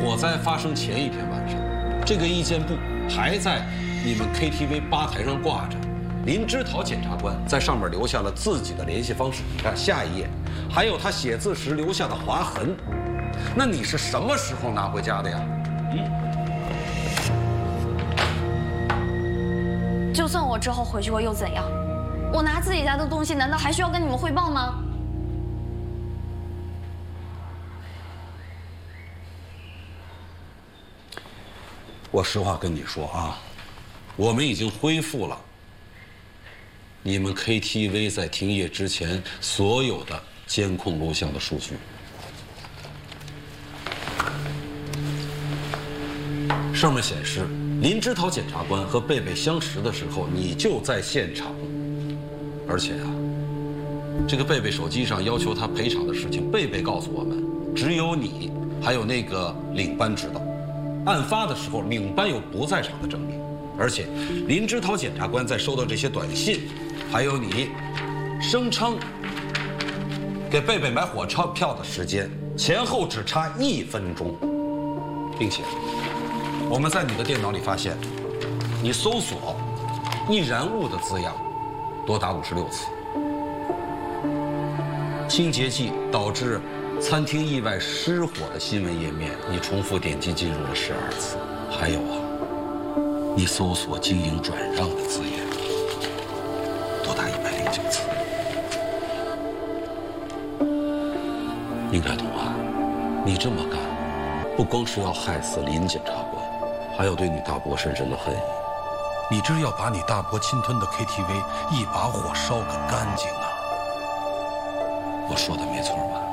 火灾发生前一天晚上，这个意见簿还在你们 KTV 吧台上挂着。林之桃检察官在上面留下了自己的联系方式，你看下一页，还有他写字时留下的划痕。那你是什么时候拿回家的呀？ 就算我之后回去过又怎样？我拿自己家的东西，难道还需要跟你们汇报吗？ 我实话跟你说啊，我们已经恢复了你们 KTV 在停业之前所有的监控录像的数据。上面显示，林之桃检察官和贝贝相识的时候，你就在现场。而且啊，这个贝贝手机上要求他赔偿的事情，贝贝告诉我们，只有你还有那个领班知道。案发的时候，领班有不在场的证明，而且林之桃检察官在收到这些短信，还有你声称给贝贝买火车票的时间前后只差1分钟，并且我们在你的电脑里发现，你搜索易燃物的字样多达56次，清洁剂导致餐厅意外失火的新闻页面，你重复点击进入了12次。还有啊，你搜索经营转让的字眼多达109次。应该懂啊，你这么干，不光是要害死林检察官，还要对你大伯深深的恨意。 你这是要把你大伯侵吞的 KTV 一把火烧个干净啊！ 我说的没错吧？